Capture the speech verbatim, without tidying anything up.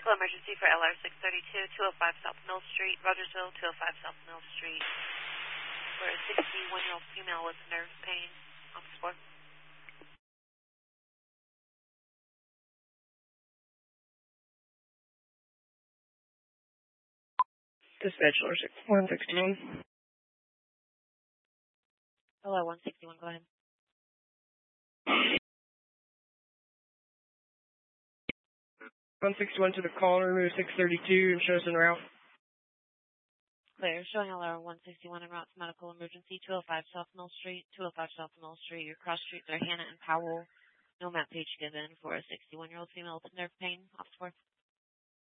medical emergency for L R six thirty-two, two oh five South Mill Street, Rogersville, two oh five South Mill Street, for a sixty-one-year-old female with nerve pain on the floor. Dispatch one sixty-one. Hello, one sixty-one, go ahead. one sixty-one to the call room, six thirty-two, and shows en route. Clear, showing L R one sixty-one en route to medical emergency, two oh five South Mill Street, two oh five South Mill Street. Your cross streets are Hannah and Powell. No map page given for a sixty-one-year-old female with nerve pain. Off to